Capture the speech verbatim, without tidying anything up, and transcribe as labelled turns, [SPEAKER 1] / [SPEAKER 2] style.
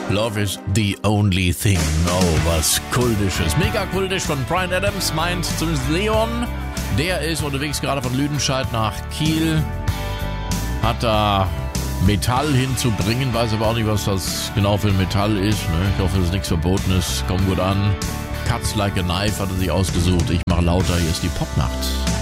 [SPEAKER 1] Love is the only thing. Oh, was kultisches. Mega kultisch von Bryan Adams, meint zumindest Leon. Der ist unterwegs gerade von Lüdenscheid nach Kiel. Hat da Metall hinzubringen, weiß aber auch nicht, was das genau für ein Metall ist. Ne? Ich hoffe, es ist nichts Verbotenes. Kommt gut an. Cuts like a knife hat er sich ausgesucht. Ich mache lauter, hier ist die Popnacht.